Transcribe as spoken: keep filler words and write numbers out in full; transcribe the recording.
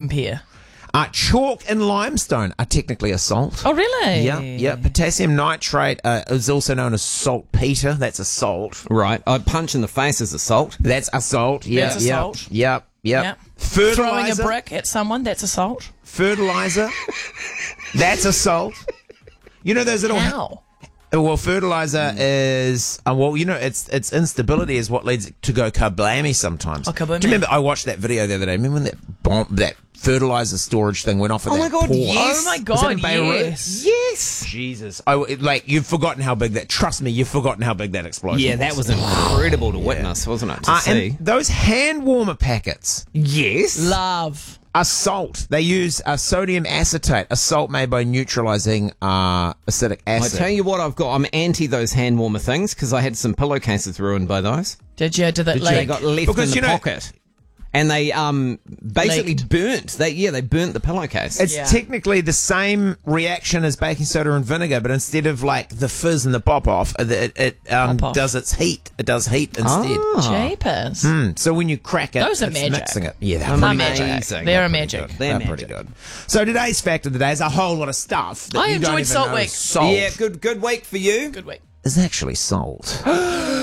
compare? Uh, chalk and limestone are technically a salt. Oh, really? Yeah, yeah. Potassium nitrate uh, is also known as saltpeter. That's a salt. Right. A punch in the face is a salt. That's a salt. Yeah, That's a yep, salt. Yep, yep. Yep. Fertilizer. Throwing a brick at someone, that's assault. Fertilizer. That's a salt. You know those little. How? Well, fertilizer is uh, well, you know, it's it's instability is what leads it to go kablammy sometimes. Oh, kaboomy. Do you remember? I watched that video the other day. Remember when that bomb, that fertilizer storage thing went off? At Oh that my God, port? yes. Oh, my Was God, that in Beirut? yes. Yes. Jesus, I it- like you've forgotten how big that. Trust me, you've forgotten how big that explosion. Yeah, that was incredible to witness, wasn't it? To Uh, see. and those hand warmer packets Yes. Love. are salt. They use uh, sodium acetate, a salt made by neutralizing uh, acidic I acid. tell you what, I've got. I'm anti those hand warmer things because I had some pillowcases ruined by those. Did you? Did that They like? got left Because, in the you know- pocket, and they um basically Leaked. burnt. They yeah, they burnt the pillowcase. It's Yeah. technically the same reaction as baking soda and vinegar, but instead of like the fizz and the pop off, it, it um, Pop off. does its heat. It does heat instead. Japers. Mm, so when you crack it, Those are it's magic. mixing it. Yeah, they're They're pretty magic. Amazing. They're They're magic. good. They're They're pretty magic. good. So today's fact of the day is a whole lot of stuff that I you don't enjoyed even Salt know Week. is salt Yeah, good good week for you. Good week. is actually salt.